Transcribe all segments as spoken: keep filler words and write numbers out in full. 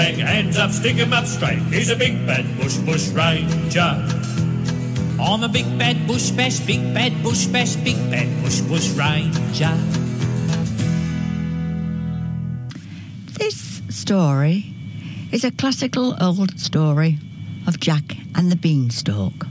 Hands up, stick 'em up straight. He's a big bad bush bush ranger. I'm a big bad bush bash, big bad bush bash, big bad bush bush ranger. This story is a classical old story of Jack and the Beanstalk.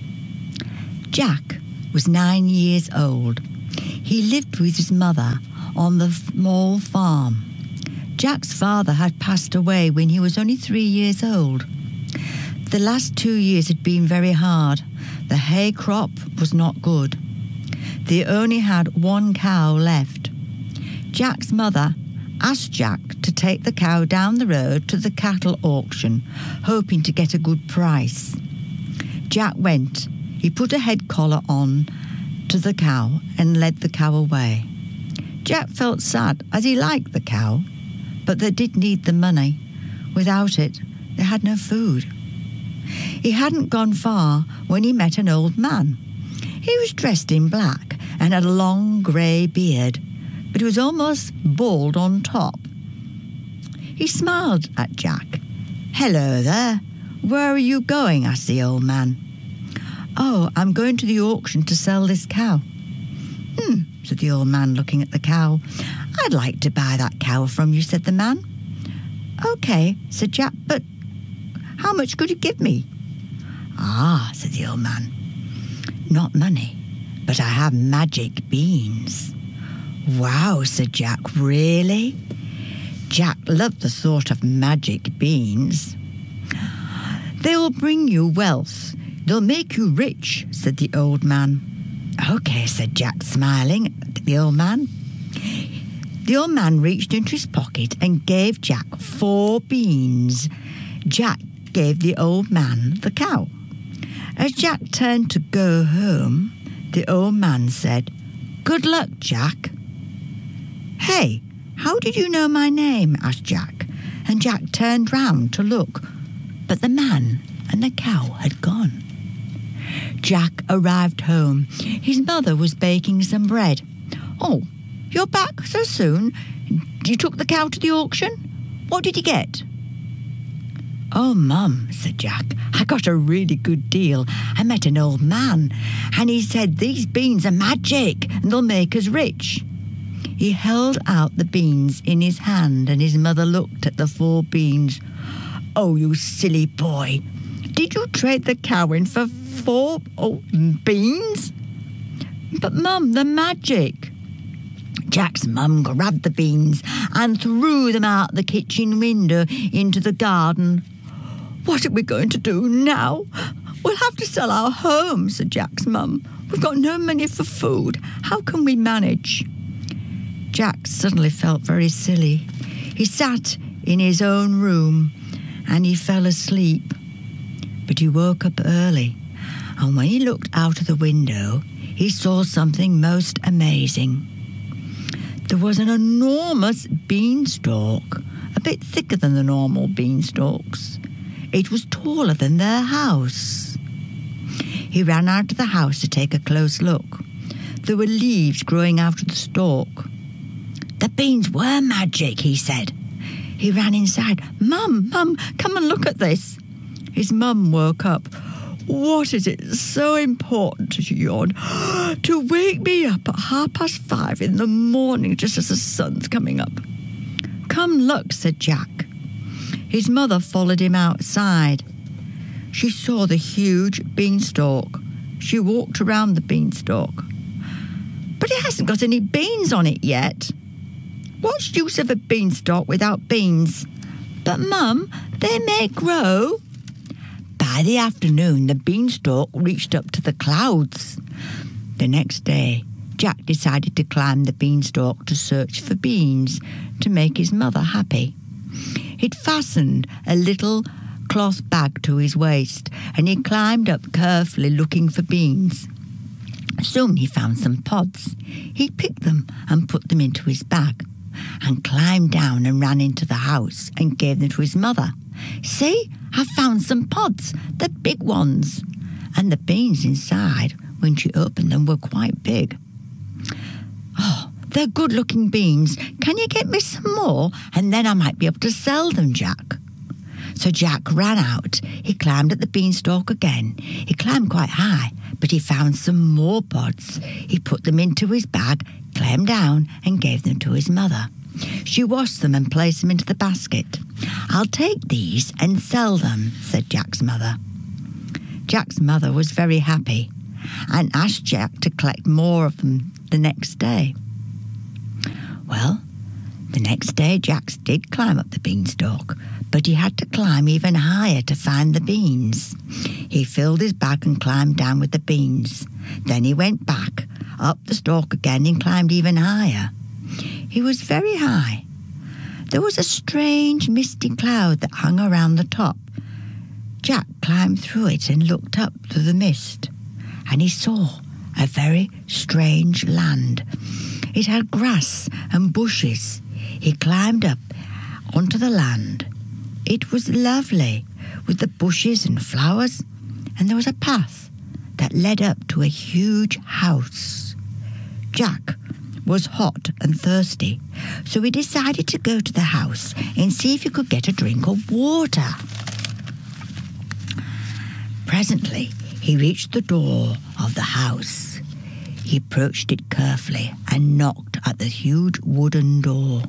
Jack was nine years old. He lived with his mother on the small farm. Jack's father had passed away when he was only three years old. The last two years had been very hard. The hay crop was not good. They only had one cow left. Jack's mother asked Jack to take the cow down the road to the cattle auction, hoping to get a good price. Jack went. He put a head collar on to the cow and led the cow away. Jack felt sad as he liked the cow, but they did need the money. Without it, they had no food. He hadn't gone far when he met an old man. He was dressed in black and had a long grey beard, but he was almost bald on top. He smiled at Jack. "Hello there. Where are you going?" asked the old man. "Oh, I'm going to the auction to sell this cow." "Hmm," said the old man, looking at the cow. "I'd like to buy that cow from you," said the man. "OK," said Jack, "but how much could you give me?" "Ah," said the old man, "not money, but I have magic beans." "Wow," said Jack, "really?" Jack loved the thought of magic beans. "They will bring you wealth. They'll make you rich," said the old man. "OK," said Jack, smiling at the old man. The old man reached into his pocket and gave Jack four beans. Jack gave the old man the cow. As Jack turned to go home, the old man said, "Good luck, Jack." "Hey, how did you know my name?" asked Jack, and Jack turned round to look, but the man and the cow had gone. Jack arrived home. His mother was baking some bread. "Oh, you're back so soon? You took the cow to the auction? What did you get?" "Oh, Mum," said Jack, "I got a really good deal. I met an old man, and he said these beans are magic and they'll make us rich." He held out the beans in his hand, and his mother looked at the four beans. "Oh, you silly boy. Did you trade the cow in for four oh, beans?" "But, Mum, they're magic." Jack's mum grabbed the beans and threw them out the kitchen window into the garden. "What are we going to do now? We'll have to sell our home," said Jack's mum. "We've got no money for food. How can we manage?" Jack suddenly felt very silly. He sat in his own room and he fell asleep. But he woke up early, and when he looked out of the window, he saw something most amazing. There was an enormous beanstalk, a bit thicker than the normal beanstalks. It was taller than their house. He ran out of the house to take a close look. There were leaves growing out of the stalk. "The beans were magic," he said. He ran inside. "Mum, Mum, come and look at this." His mum woke up. "What is it so important," she yawned, "to wake me up at half past five in the morning just as the sun's coming up?" "Come look," said Jack. His mother followed him outside. She saw the huge beanstalk. She walked around the beanstalk. "But it hasn't got any beans on it yet." "What's the use of a beanstalk without beans?" "But, Mum, they may grow." By the afternoon, the beanstalk reached up to the clouds. The next day, Jack decided to climb the beanstalk to search for beans to make his mother happy. He'd fastened a little cloth bag to his waist, and he climbed up carefully looking for beans. Soon he found some pods. He picked them and put them into his bag, and climbed down and ran into the house and gave them to his mother. "See, I've found some pods, the big ones." And the beans inside, when she opened them, were quite big. "Oh, they're good-looking beans. Can you get me some more? And then I might be able to sell them, Jack." So Jack ran out. He climbed at the beanstalk again. He climbed quite high, but he found some more pods. He put them into his bag, climbed down, and gave them to his mother. She washed them and placed them into the basket. "I'll take these and sell them," said Jack's mother. Jack's mother was very happy and asked Jack to collect more of them the next day. Well, the next day Jack did climb up the beanstalk, but he had to climb even higher to find the beans. He filled his bag and climbed down with the beans. Then he went back up the stalk again and climbed even higher. He was very high. There was a strange misty cloud that hung around the top. Jack climbed through it and looked up through the mist, and he saw a very strange land. It had grass and bushes. He climbed up onto the land. It was lovely, with the bushes and flowers, and there was a path that led up to a huge house. Jack was hot and thirsty, so he decided to go to the house and see if he could get a drink of water. Presently, he reached the door of the house. He approached it carefully and knocked at the huge wooden door.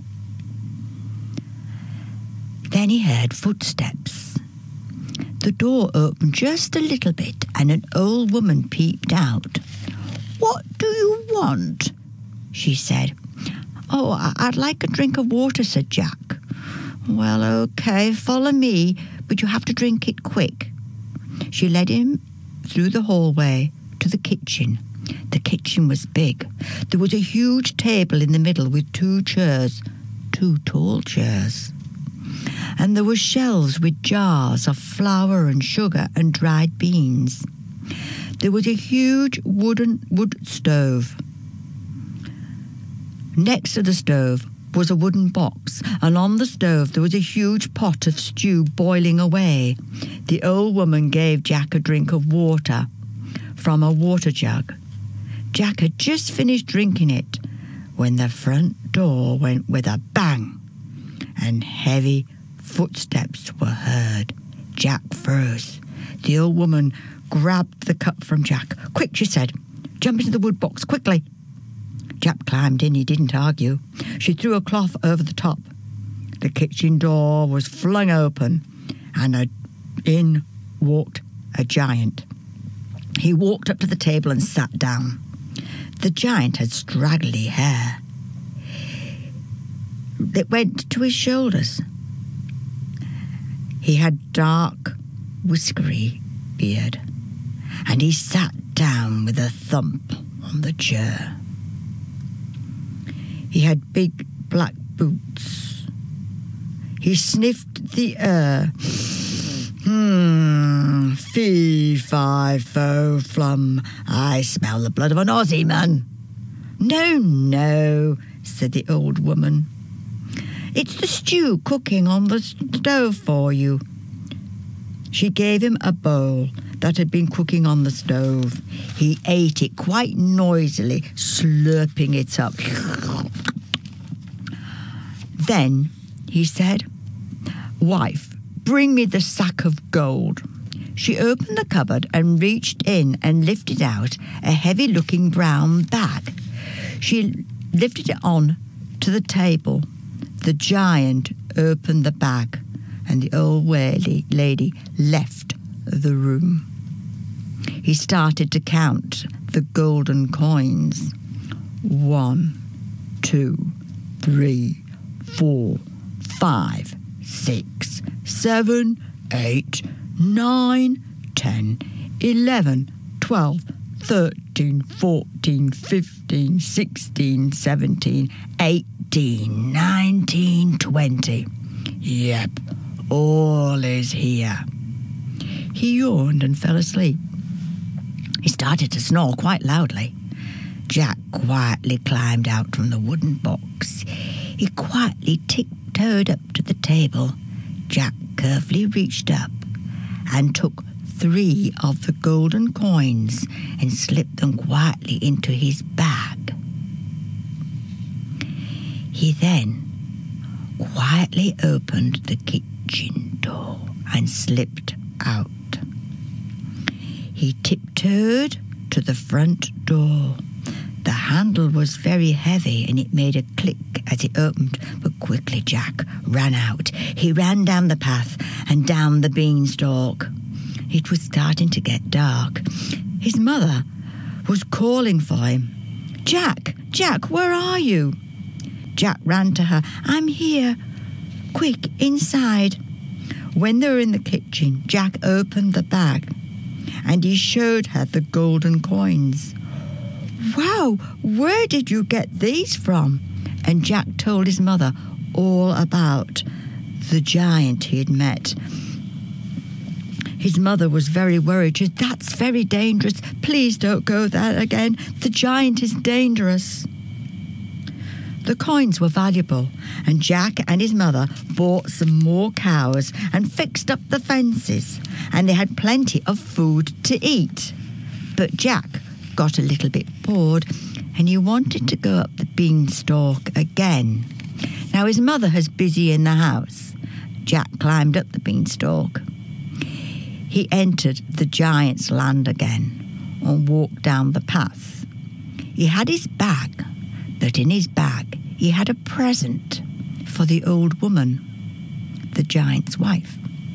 Then he heard footsteps. The door opened just a little bit and an old woman peeped out. "What do you want?" she said. "Oh, I'd like a drink of water," said Jack. "Well, okay, follow me, but you have to drink it quick." She led him through the hallway to the kitchen. The kitchen was big. There was a huge table in the middle with two chairs, two tall chairs. And there were shelves with jars of flour and sugar and dried beans. There was a huge wooden wood stove. Next to the stove was a wooden box, and on the stove there was a huge pot of stew boiling away. The old woman gave Jack a drink of water from a water jug. Jack had just finished drinking it when the front door went with a bang, and heavy footsteps were heard. Jack froze. The old woman grabbed the cup from Jack. "Quick," she said. "Jump into the wood box, quickly." Jack climbed in. He didn't argue. She threw a cloth over the top. The kitchen door was flung open, and a, in walked a giant. He walked up to the table and sat down. The giant had straggly hair. It went to his shoulders. He had dark, whiskery beard, and he sat down with a thump on the chair. He had big black boots. He sniffed the air. Hmm, fee, fi, fo, flum. I smell the blood of an Aussie man. "No, no," said the old woman. "It's the stew cooking on the stove for you." She gave him a bowl that had been cooking on the stove. He ate it quite noisily, slurping it up. Then he said, "Wife, bring me the sack of gold." She opened the cupboard and reached in and lifted out a heavy-looking brown bag. She lifted it on to the table. The giant opened the bag, and the old lady, lady left the room. He started to count the golden coins. One, two, three, four, five, six, seven, eight, nine, ten, eleven, twelve, thirteen, fourteen, fifteen, sixteen, seventeen, eighteen, nineteen, twenty. Yep, all is here. He yawned and fell asleep. He started to snore quite loudly. Jack quietly climbed out from the wooden box. He quietly tiptoed up to the table. Jack carefully reached up and took three of the golden coins and slipped them quietly into his bag. He then quietly opened the kitchen door and slipped out. He tiptoed to the front door. The handle was very heavy and it made a click as it opened, but quickly Jack ran out. He ran down the path and down the beanstalk. It was starting to get dark. His mother was calling for him. "Jack, Jack, where are you?" Jack ran to her. "I'm here. Quick, inside." When they were in the kitchen, Jack opened the bag and he showed her the golden coins. "Wow, where did you get these from?" And Jack told his mother all about the giant he had met. His mother was very worried. She said, "That's very dangerous. Please don't go there again. The giant is dangerous." The coins were valuable, and Jack and his mother bought some more cows and fixed up the fences, and they had plenty of food to eat. But Jack got a little bit bored, and he wanted to go up the beanstalk again. Now his mother was busy in the house. Jack climbed up the beanstalk. He entered the giant's land again and walked down the path. He had his bag, but in his bag he had a present for the old woman, the giant's wife.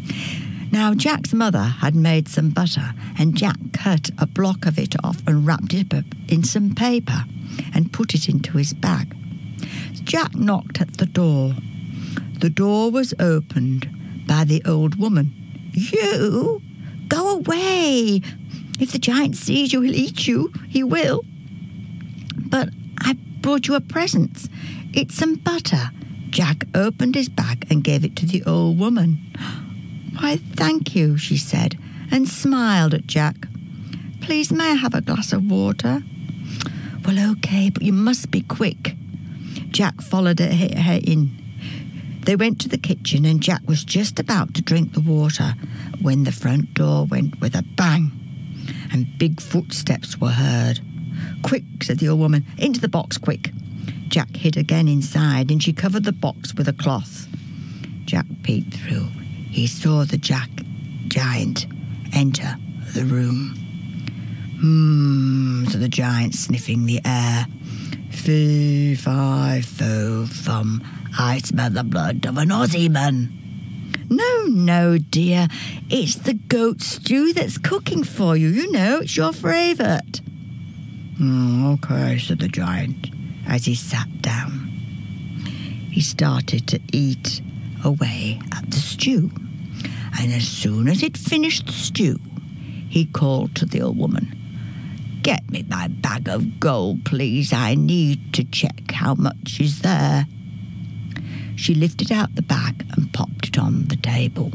Now Jack's mother had made some butter, and Jack cut a block of it off and wrapped it up in some paper and put it into his bag. Jack knocked at the door. The door was opened by the old woman. "You? Go away! If the giant sees you, he'll eat you. He will. But I brought you a present. It's some butter." Jack opened his bag and gave it to the old woman. "Why, thank you," she said, and smiled at Jack. "Please, may I have a glass of water?" "Well, okay, but you must be quick." Jack followed her in. They went to the kitchen, and Jack was just about to drink the water when the front door went with a bang, and big footsteps were heard. "Quick," said the old woman, "into the box, quick." Jack hid again inside, and she covered the box with a cloth. Jack peeked through. He saw the Jack giant enter the room. "Hmm," said the giant, sniffing the air. "Fee, fi, fo, fum. I smell the blood of an Aussie man." "No, no, dear. It's the goat stew that's cooking for you. You know, it's your favourite." Mm, "Okay," said the giant, as he sat down. He started to eat away at the stew, and as soon as he'd finished the stew, he called to the old woman. "Get me my bag of gold, please. I need to check how much is there." She lifted out the bag and popped it on the table.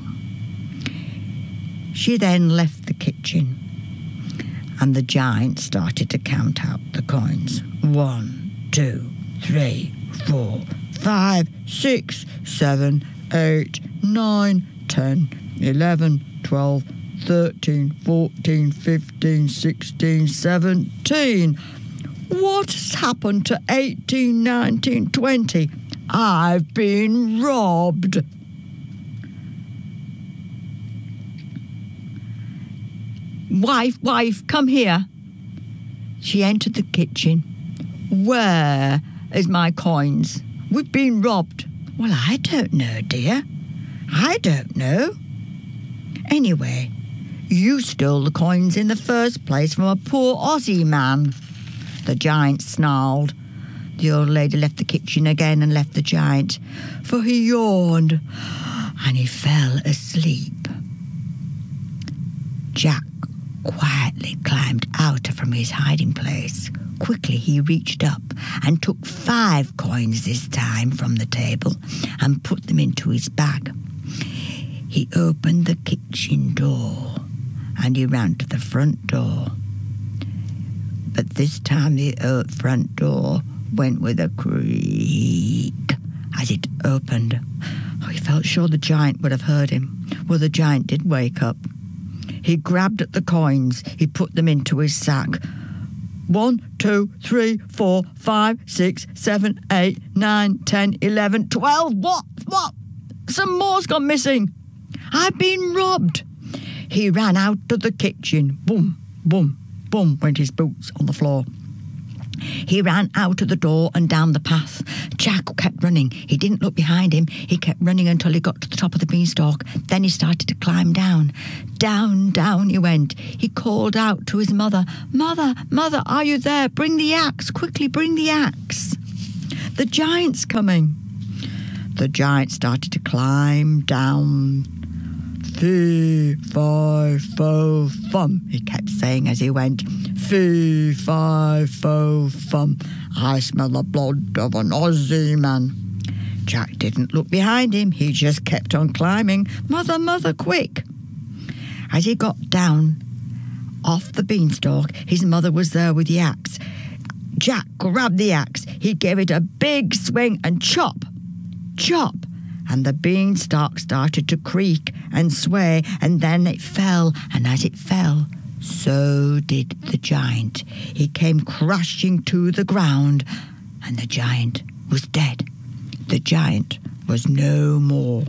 She then left the kitchen, and the giant started to count out the coins. One, two, three, four, five, six, seven, eight, nine, ten, eleven, twelve, thirteen, fourteen, fifteen, sixteen, seventeen. What has happened to eighteen, nineteen, twenty? I've been robbed. "Wife, wife, come here." She entered the kitchen. "Where is my coins? We've been robbed." "Well, I don't know, dear. I don't know. Anyway, you stole the coins in the first place from a poor Aussie man." The giant snarled. The old lady left the kitchen again and left the giant, for he yawned and he fell asleep. Jack quietly climbed out from his hiding place. Quickly he reached up and took five coins this time from the table and put them into his bag. He opened the kitchen door and he ran to the front door. But this time the old front door went with a creak as it opened. Oh, he felt sure the giant would have heard him. Well, the giant did wake up. He grabbed at the coins. He put them into his sack. One, two, three, four, five, six, seven, eight, nine, ten, eleven, twelve. What? What? Some more's gone missing. I've been robbed. He ran out of the kitchen. Boom, boom, boom went his boots on the floor. He ran out of the door and down the path. Jack kept running. He didn't look behind him. He kept running until he got to the top of the beanstalk. Then he started to climb down. Down, down he went. He called out to his mother, "Mother, mother, are you there? Bring the axe. Quickly, bring the axe. The giant's coming." The giant started to climb down. "Fee, fi, fo, fum," he kept saying as he went. "Fee, fi, fo, fum. I smell the blood of an Aussie man." Jack didn't look behind him. He just kept on climbing. "Mother, mother, quick." As he got down off the beanstalk, his mother was there with the axe. Jack grabbed the axe. He gave it a big swing and chop, chop. And the beanstalk started to creak and sway, and then it fell, and as it fell, so did the giant. He came crashing to the ground, and the giant was dead. The giant was no more.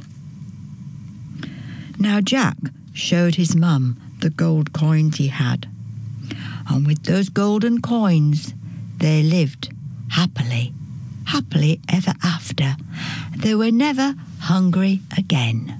Now Jack showed his mum the gold coins he had, and with those golden coins they lived happily, happily ever after. They were never hungry again.